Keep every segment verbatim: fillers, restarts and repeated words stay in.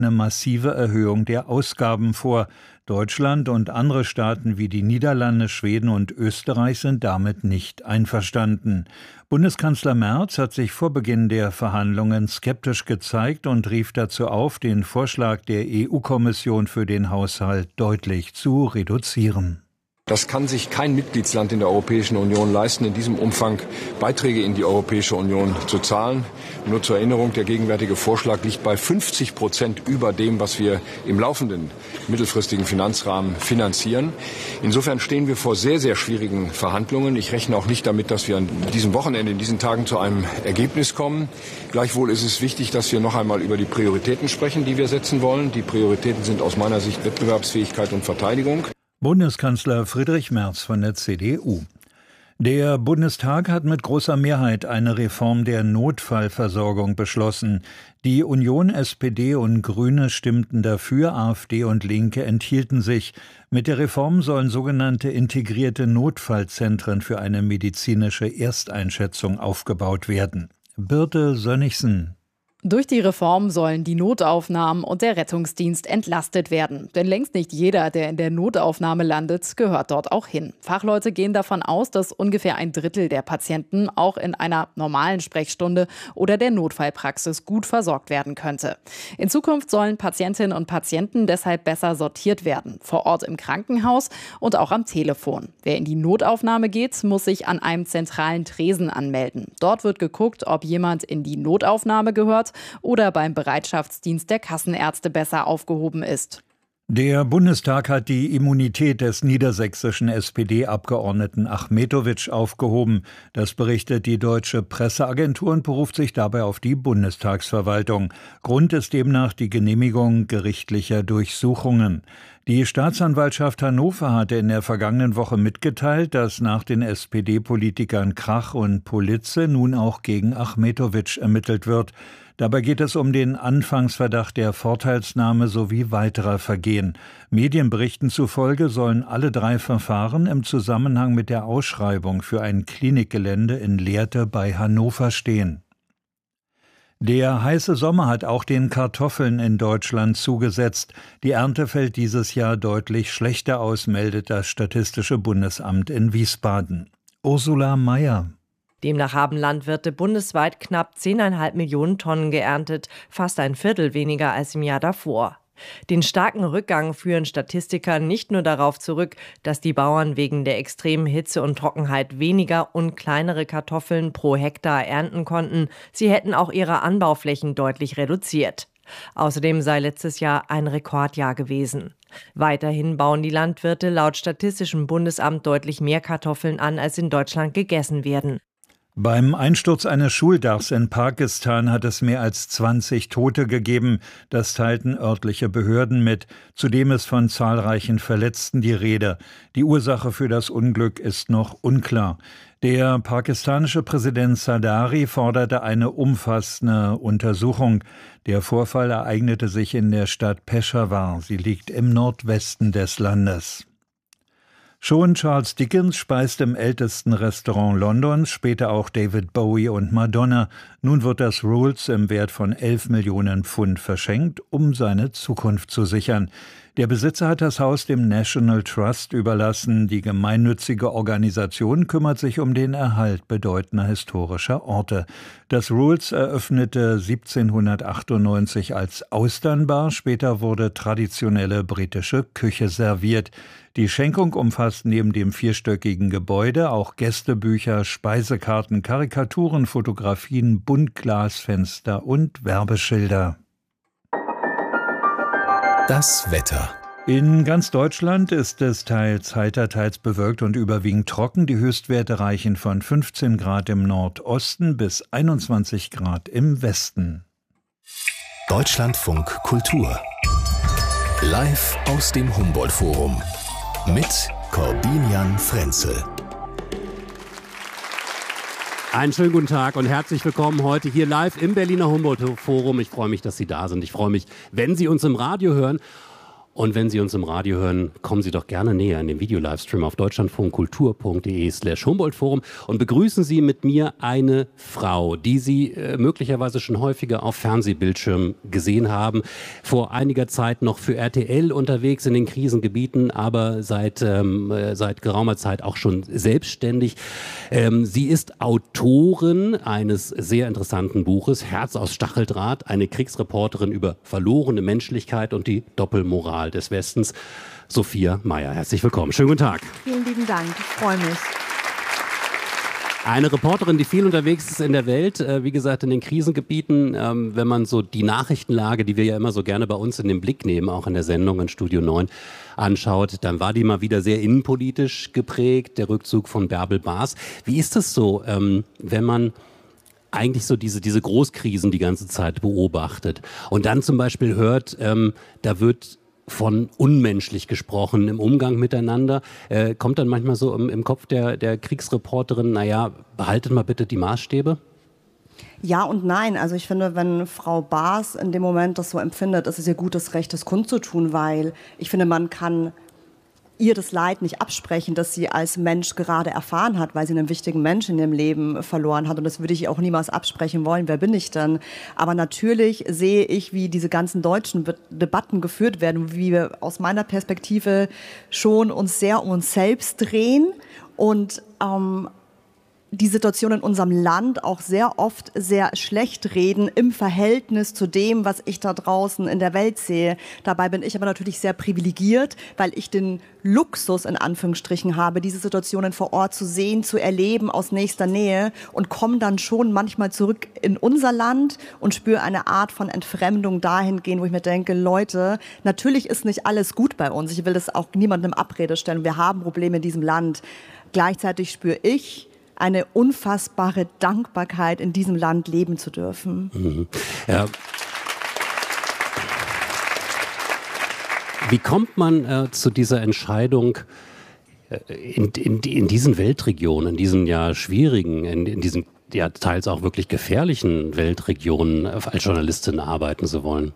eine massive Erhöhung der Ausgaben vor. Deutschland und andere Staaten wie die Niederlande, Schweden und Österreich sind damit nicht einverstanden. Bundeskanzler Merz hat sich vor Beginn der Verhandlungen skeptisch gezeigt und rief dazu auf, den Vorschlag der E U-Kommission für den Haushalt deutlich zu reduzieren. Das kann sich kein Mitgliedsland in der Europäischen Union leisten, in diesem Umfang Beiträge in die Europäische Union zu zahlen. Nur zur Erinnerung, der gegenwärtige Vorschlag liegt bei fünfzig Prozent über dem, was wir im laufenden mittelfristigen Finanzrahmen finanzieren. Insofern stehen wir vor sehr, sehr schwierigen Verhandlungen. Ich rechne auch nicht damit, dass wir an diesem Wochenende, in diesen Tagen zu einem Ergebnis kommen. Gleichwohl ist es wichtig, dass wir noch einmal über die Prioritäten sprechen, die wir setzen wollen. Die Prioritäten sind aus meiner Sicht Wettbewerbsfähigkeit und Verteidigung. Bundeskanzler Friedrich Merz von der C D U. Der Bundestag hat mit großer Mehrheit eine Reform der Notfallversorgung beschlossen. Die Union, S P D und Grüne stimmten dafür, AfD und Linke enthielten sich. Mit der Reform sollen sogenannte integrierte Notfallzentren für eine medizinische Ersteinschätzung aufgebaut werden. Birte Sönnigsen. Durch die Reform sollen die Notaufnahmen und der Rettungsdienst entlastet werden. Denn längst nicht jeder, der in der Notaufnahme landet, gehört dort auch hin. Fachleute gehen davon aus, dass ungefähr ein Drittel der Patienten auch in einer normalen Sprechstunde oder der Notfallpraxis gut versorgt werden könnte. In Zukunft sollen Patientinnen und Patienten deshalb besser sortiert werden, vor Ort im Krankenhaus und auch am Telefon. Wer in die Notaufnahme geht, muss sich an einem zentralen Tresen anmelden. Dort wird geguckt, ob jemand in die Notaufnahme gehört oder beim Bereitschaftsdienst der Kassenärzte besser aufgehoben ist. Der Bundestag hat die Immunität des niedersächsischen S P D-Abgeordneten Achmetowitsch aufgehoben. Das berichtet die Deutsche Presseagentur und beruft sich dabei auf die Bundestagsverwaltung. Grund ist demnach die Genehmigung gerichtlicher Durchsuchungen. Die Staatsanwaltschaft Hannover hatte in der vergangenen Woche mitgeteilt, dass nach den S P D-Politikern Krach und Politze nun auch gegen Achmetowitsch ermittelt wird. Dabei geht es um den Anfangsverdacht der Vorteilsnahme sowie weiterer Vergehen. Medienberichten zufolge sollen alle drei Verfahren im Zusammenhang mit der Ausschreibung für ein Klinikgelände in Lehrte bei Hannover stehen. Der heiße Sommer hat auch den Kartoffeln in Deutschland zugesetzt. Die Ernte fällt dieses Jahr deutlich schlechter aus, meldet das Statistische Bundesamt in Wiesbaden. Ursula Mayer. Demnach haben Landwirte bundesweit knapp zehn Komma fünf Millionen Tonnen geerntet, fast ein Viertel weniger als im Jahr davor. Den starken Rückgang führen Statistiker nicht nur darauf zurück, dass die Bauern wegen der extremen Hitze und Trockenheit weniger und kleinere Kartoffeln pro Hektar ernten konnten, sie hätten auch ihre Anbauflächen deutlich reduziert. Außerdem sei letztes Jahr ein Rekordjahr gewesen. Weiterhin bauen die Landwirte laut Statistischem Bundesamt deutlich mehr Kartoffeln an, als in Deutschland gegessen werden. Beim Einsturz eines Schuldachs in Pakistan hat es mehr als zwanzig Tote gegeben. Das teilten örtliche Behörden mit. Zudem ist von zahlreichen Verletzten die Rede. Die Ursache für das Unglück ist noch unklar. Der pakistanische Präsident Zardari forderte eine umfassende Untersuchung. Der Vorfall ereignete sich in der Stadt Peshawar. Sie liegt im Nordwesten des Landes. Schon Charles Dickens speist im ältesten Restaurant Londons, später auch David Bowie und Madonna. Nun wird das Rolls im Wert von elf Millionen Pfund verschenkt, um seine Zukunft zu sichern. Der Besitzer hat das Haus dem National Trust überlassen. Die gemeinnützige Organisation kümmert sich um den Erhalt bedeutender historischer Orte. Das Rolls eröffnete siebzehnhundertachtundneunzig als Austernbar. Später wurde traditionelle britische Küche serviert. Die Schenkung umfasst neben dem vierstöckigen Gebäude auch Gästebücher, Speisekarten, Karikaturen, Fotografien, Buntglasfenster und Werbeschilder. Das Wetter. In ganz Deutschland ist es teils heiter, teils bewölkt und überwiegend trocken. Die Höchstwerte reichen von fünfzehn Grad im Nordosten bis einundzwanzig Grad im Westen. Deutschlandfunk Kultur. Live aus dem Humboldt-Forum. Mit Corbinian Frenzel. Einen schönen guten Tag und herzlich willkommen heute hier live im Berliner Humboldt-Forum. Ich freue mich, dass Sie da sind. Ich freue mich, wenn Sie uns im Radio hören. Und wenn Sie uns im Radio hören, kommen Sie doch gerne näher in den Video-Livestream auf deutschlandfunkkultur.de slash Humboldt-Forum und begrüßen Sie mit mir eine Frau, die Sie äh, möglicherweise schon häufiger auf Fernsehbildschirmen gesehen haben. Vor einiger Zeit noch für R T L unterwegs in den Krisengebieten, aber seit, ähm, äh, seit geraumer Zeit auch schon selbstständig. Ähm, sie ist Autorin eines sehr interessanten Buches, Herz aus Stacheldraht, eine Kriegsreporterin über verlorene Menschlichkeit und die Doppelmoral des Westens. Sophia Meyer, herzlich willkommen. Schönen guten Tag. Vielen lieben Dank, ich freue mich. Eine Reporterin, die viel unterwegs ist in der Welt, äh, wie gesagt in den Krisengebieten. Ähm, wenn man so die Nachrichtenlage, die wir ja immer so gerne bei uns in den Blick nehmen, auch in der Sendung in Studio neun, anschaut, dann war die mal wieder sehr innenpolitisch geprägt, der Rückzug von Bärbel Baas. Wie ist das so, ähm, wenn man eigentlich so diese, diese Großkrisen die ganze Zeit beobachtet und dann zum Beispiel hört, ähm, da wird von unmenschlich gesprochen im Umgang miteinander, äh, kommt dann manchmal so im, im Kopf der, der Kriegsreporterin, naja, behaltet mal bitte die Maßstäbe? Ja und nein. Also ich finde, wenn Frau Baas in dem Moment das so empfindet, ist es ihr gutes Recht, das kundzutun, weil ich finde, man kann ihr das Leid nicht absprechen, das sie als Mensch gerade erfahren hat, weil sie einen wichtigen Menschen in ihrem Leben verloren hat. Und das würde ich auch niemals absprechen wollen. Wer bin ich denn? Aber natürlich sehe ich, wie diese ganzen deutschen Debatten geführt werden, wie wir aus meiner Perspektive schon uns sehr um uns selbst drehen und ähm, die Situation in unserem Land auch sehr oft sehr schlecht reden im Verhältnis zu dem, was ich da draußen in der Welt sehe. Dabei bin ich aber natürlich sehr privilegiert, weil ich den Luxus in Anführungsstrichen habe, diese Situationen vor Ort zu sehen, zu erleben aus nächster Nähe und komme dann schon manchmal zurück in unser Land und spüre eine Art von Entfremdung dahingehend, wo ich mir denke, Leute, natürlich ist nicht alles gut bei uns. Ich will das auch niemandem in Abrede stellen. Wir haben Probleme in diesem Land. Gleichzeitig spüre ich eine unfassbare Dankbarkeit, in diesem Land leben zu dürfen. Mhm. Ja. Wie kommt man äh, zu dieser Entscheidung, äh, in, in, in diesen Weltregionen, in diesen ja schwierigen, in, in diesen ja teils auch wirklich gefährlichen Weltregionen äh, als Journalistin arbeiten zu wollen?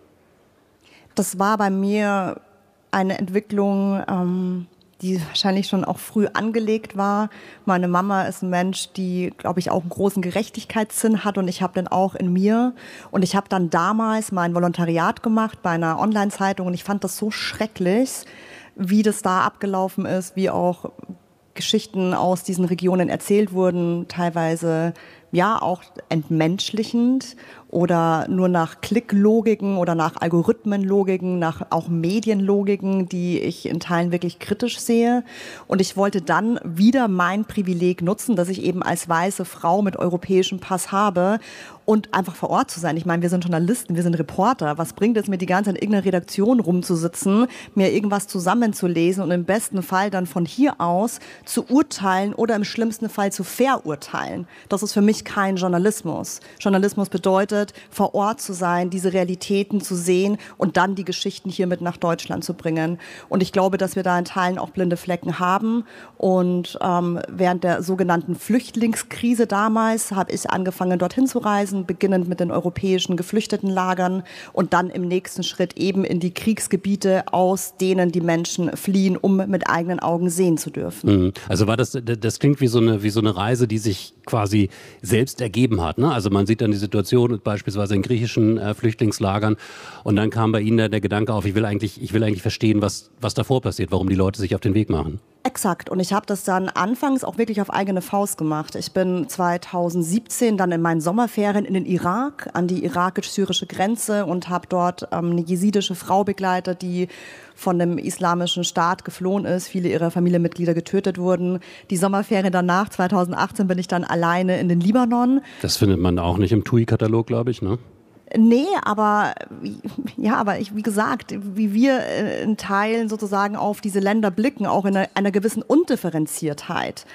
Das war bei mir eine Entwicklung, ähm, die wahrscheinlich schon auch früh angelegt war. Meine Mama ist ein Mensch, die, glaube ich, auch einen großen Gerechtigkeitssinn hat und ich habe den auch in mir. Und ich habe dann damals mein Volontariat gemacht bei einer Online-Zeitung und ich fand das so schrecklich, wie das da abgelaufen ist, wie auch Geschichten aus diesen Regionen erzählt wurden, teilweise ja auch entmenschlichend oder nur nach Klicklogiken oder nach Algorithmenlogiken, nach auch Medienlogiken, die ich in Teilen wirklich kritisch sehe. Und ich wollte dann wieder mein Privileg nutzen, dass ich eben als weiße Frau mit europäischem Pass habe und einfach vor Ort zu sein. Ich meine, wir sind Journalisten, wir sind Reporter. Was bringt es mir, die ganze Zeit in irgendeiner Redaktion rumzusitzen, mir irgendwas zusammenzulesen und im besten Fall dann von hier aus zu urteilen oder im schlimmsten Fall zu verurteilen? Das ist für mich kein Journalismus. Journalismus bedeutet, vor Ort zu sein, diese Realitäten zu sehen und dann die Geschichten hier mit nach Deutschland zu bringen. Und ich glaube, dass wir da in Teilen auch blinde Flecken haben. Und ähm, während der sogenannten Flüchtlingskrise damals habe ich angefangen, dorthin zu reisen, beginnend mit den europäischen Geflüchtetenlagern und dann im nächsten Schritt eben in die Kriegsgebiete, aus denen die Menschen fliehen, um mit eigenen Augen sehen zu dürfen. Also war das, das klingt wie so eine, wie so eine Reise, die sich quasi selbst ergeben hat, ne? Also man sieht dann die Situation beispielsweise in griechischen äh, Flüchtlingslagern und dann kam bei Ihnen der, der Gedanke auf, ich will eigentlich, ich will eigentlich verstehen, was, was davor passiert, warum die Leute sich auf den Weg machen. Exakt. Und ich habe das dann anfangs auch wirklich auf eigene Faust gemacht. Ich bin zweitausendsiebzehn dann in meinen Sommerferien in den Irak, an die irakisch-syrische Grenze und habe dort ähm, eine jesidische Frau begleitet, die von dem islamischen Staat geflohen ist, viele ihrer Familienmitglieder getötet wurden. Die Sommerferien danach, zweitausendachtzehn, bin ich dann alleine in den Libanon. Das findet man auch nicht im T U I-Katalog, glaube ich, ne? Nee, aber ja, aber ich, wie gesagt, wie wir in Teilen sozusagen auf diese Länder blicken, auch in einer, einer gewissen Undifferenziertheit.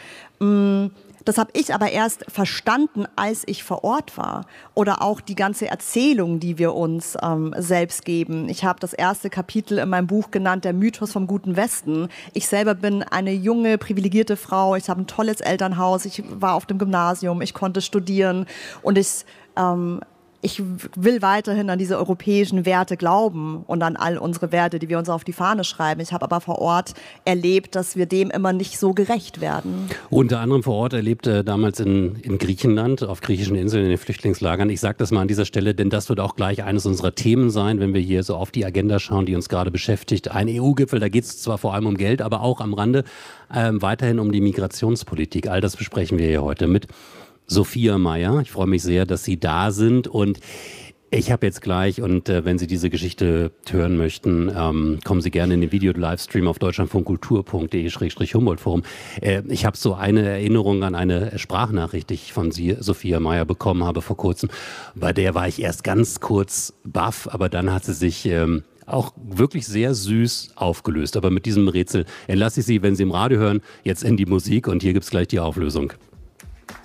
Das habe ich aber erst verstanden, als ich vor Ort war. Oder auch die ganze Erzählung, die wir uns ähm, selbst geben. Ich habe das erste Kapitel in meinem Buch genannt, der Mythos vom guten Westen. Ich selber bin eine junge, privilegierte Frau. Ich habe ein tolles Elternhaus. Ich war auf dem Gymnasium. Ich konnte studieren. Und ich ähm, ich will weiterhin an diese europäischen Werte glauben und an all unsere Werte, die wir uns auf die Fahne schreiben. Ich habe aber vor Ort erlebt, dass wir dem immer nicht so gerecht werden. Unter anderem vor Ort erlebt äh, damals in, in Griechenland, auf griechischen Inseln, in den Flüchtlingslagern. Ich sage das mal an dieser Stelle, denn das wird auch gleich eines unserer Themen sein, wenn wir hier so auf die Agenda schauen, die uns gerade beschäftigt. Ein E U-Gipfel, da geht es zwar vor allem um Geld, aber auch am Rande ähm, weiterhin um die Migrationspolitik. All das besprechen wir hier heute mit Sophia Mayer. Ich freue mich sehr, dass Sie da sind, und ich habe jetzt gleich, und äh, wenn Sie diese Geschichte hören möchten, ähm, kommen Sie gerne in den Video-Livestream auf deutschlandfunkkultur punkt de Schrägstrich Humboldt-Forum. Äh, ich habe so eine Erinnerung an eine Sprachnachricht, die ich von Sie, Sophia Mayer, bekommen habe vor kurzem. Bei der war ich erst ganz kurz baff, aber dann hat sie sich ähm, auch wirklich sehr süß aufgelöst. Aber mit diesem Rätsel entlasse ich Sie, wenn Sie im Radio hören, jetzt in die Musik, und hier gibt es gleich die Auflösung.